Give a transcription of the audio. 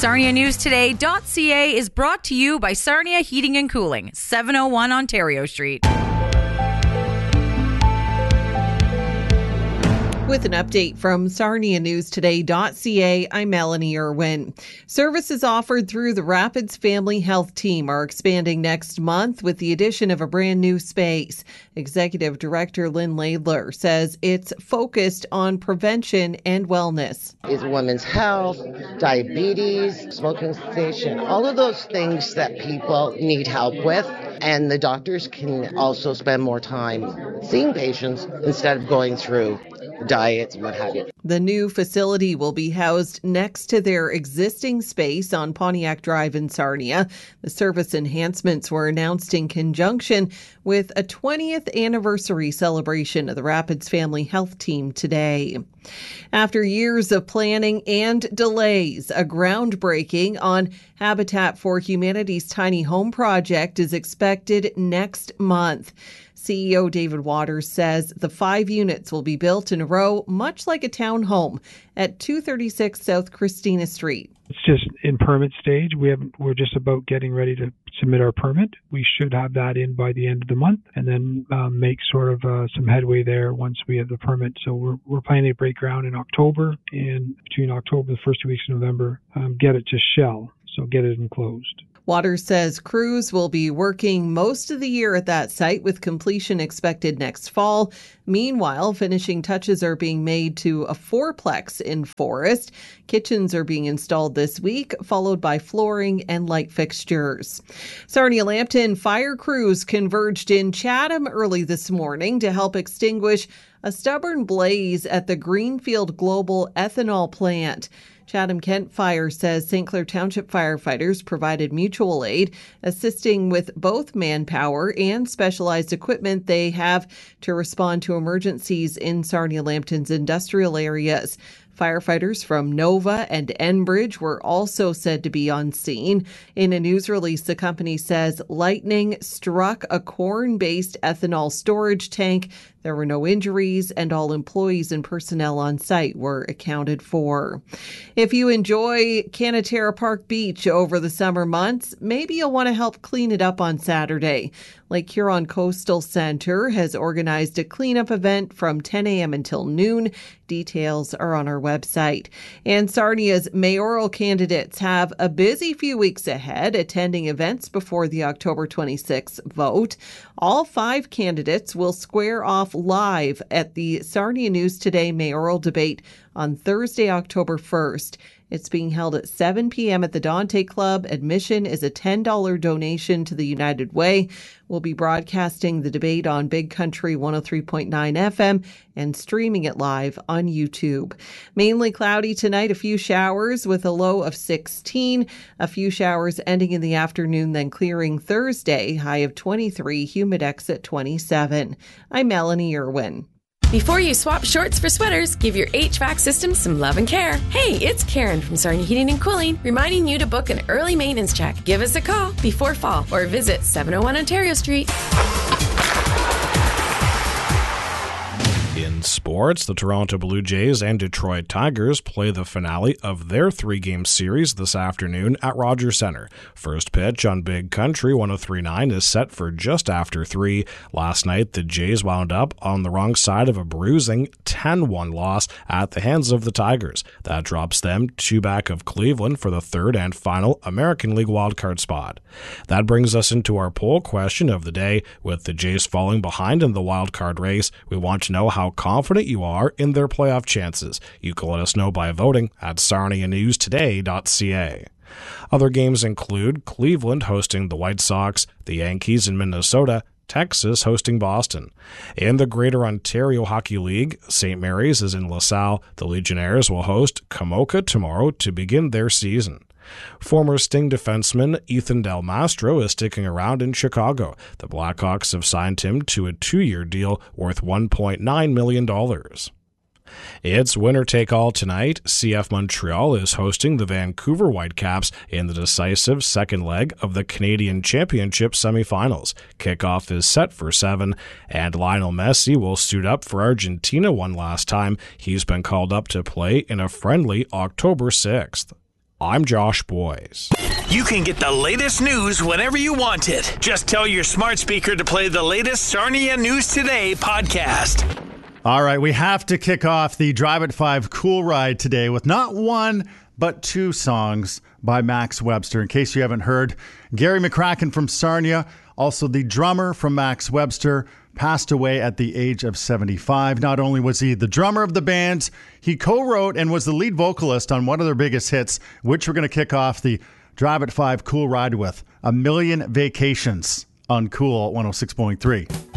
SarniaNewsToday.ca is brought to you by Sarnia Heating and Cooling, 701 Ontario Street. With an update from SarniaNewsToday.ca, I'm Melanie Irwin. Services offered through the Rapids Family Health Team are expanding next month with the addition of a brand new space. Executive Director Lynn Laidler says it's focused on prevention and wellness. It's women's health, diabetes, smoking cessation, all of those things that people need help with. And the doctors can also spend more time seeing patients instead of going through diets and what have you. The new facility will be housed next to their existing space on Pontiac Drive in Sarnia. The service enhancements were announced in conjunction with a 20th anniversary celebration of the Rapids Family Health Team today. After years of planning and delays, a groundbreaking on Habitat for Humanity's tiny home project is expected next month. CEO David Waters says the 5 units will be built in a row, much like a townhome, at 236 South Christina Street. It's just in permit stage. We're just about getting ready to submit our permit. We should have that in by the end of the month, and then make sort of some headway there once we have the permit. So we're planning to break ground in October, and between October, the first 2 weeks of November, get it to shell, so get it enclosed. Waters says crews will be working most of the year at that site, with completion expected next fall. Meanwhile, finishing touches are being made to a 4-plex in Forest. Kitchens are being installed this week, followed by flooring and light fixtures. Sarnia-Lambton fire crews converged in Chatham early this morning to help extinguish a stubborn blaze at the Greenfield Global ethanol plant. Chatham-Kent Fire says St. Clair Township firefighters provided mutual aid, assisting with both manpower and specialized equipment they have to respond to emergencies in Sarnia-Lambton's industrial areas. Firefighters from Nova and Enbridge were also said to be on scene. In a news release, the company says lightning struck a corn-based ethanol storage tank. There were no injuries, and all employees and personnel on site were accounted for. If you enjoy Canaterra Park Beach over the summer months, maybe you'll want to help clean it up on Saturday. Lake Huron Coastal Centre has organized a cleanup event from 10 a.m. until noon. Details are on our website. And Sarnia's mayoral candidates have a busy few weeks ahead, attending events before the October 26th vote. All 5 candidates will square off live at the Sarnia News Today mayoral debate on Thursday, October 1st. It's being held at 7 p.m. at the Dante Club. Admission is a $10 donation to the United Way. We'll be broadcasting the debate on Big Country 103.9 FM and streaming it live on YouTube. Mainly cloudy tonight, a few showers with a low of 16. A few showers ending in the afternoon, then clearing Thursday, high of 23, Humidex at 27. I'm Melanie Irwin. Before you swap shorts for sweaters, give your HVAC system some love and care. Hey, it's Karen from Sarnia Heating and Cooling, reminding you to book an early maintenance check. Give us a call before fall or visit 701 Ontario Street. In sports, the Toronto Blue Jays and Detroit Tigers play the finale of their 3-game series this afternoon at Rogers Centre. First pitch on Big Country 103.9 is set for just after 3. Last night, the Jays wound up on the wrong side of a bruising 10-1 loss at the hands of the Tigers. That drops them 2 back of Cleveland for the 3rd and final American League wildcard spot. That brings us into our poll question of the day. With the Jays falling behind in the wildcard race, we want to know how confident you are in their playoff chances. You can let us know by voting at sarnianewstoday.ca. Other games include Cleveland hosting the White Sox, the Yankees in Minnesota, Texas hosting Boston. In the Greater Ontario Hockey League, St. Mary's is in LaSalle. The Legionnaires will host Kamoka tomorrow to begin their season. Former Sting defenseman Ethan Del Mastro is sticking around in Chicago. The Blackhawks have signed him to a 2-year deal worth $1.9 million. It's winner-take-all tonight. CF Montreal is hosting the Vancouver Whitecaps in the decisive second leg of the Canadian Championship semifinals. Kickoff is set for 7, and Lionel Messi will suit up for Argentina one last time. He's been called up to play in a friendly October 6th. I'm Josh Boyes. You can get the latest news whenever you want it. Just tell your smart speaker to play the latest Sarnia News Today podcast. All right, we have to kick off the Drive at 5 Cool Ride today with not one, but two songs by Max Webster. In case you haven't heard, Gary McCracken from Sarnia, also the drummer from Max Webster, passed away at the age of 75. Not only was he the drummer of the band, he co-wrote and was the lead vocalist on one of their biggest hits, which we're going to kick off the Drive at 5 Cool Ride with, A Million Vacations on Cool 106.3.